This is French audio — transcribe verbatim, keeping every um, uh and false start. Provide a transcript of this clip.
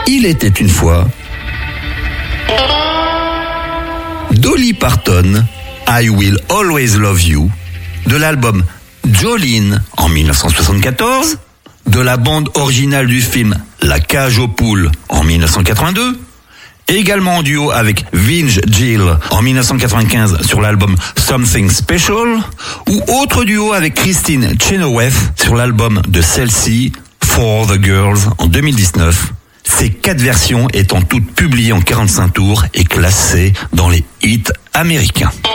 Il était une fois Dolly Parton, I Will Always Love You, de l'album Jolene en dix-neuf cent soixante-quatorze, de la bande originale du film La cage aux poules en dix-neuf cent quatre-vingt-deux, également en duo avec Vince Gill en dix-neuf cent quatre-vingt-quinze sur l'album Something Special, ou autre duo avec Christine Chenoweth sur l'album de celle-ci For the Girls en deux mille dix-neuf. Ces quatre versions étant toutes publiées en quarante-cinq tours et classées dans les hits américains.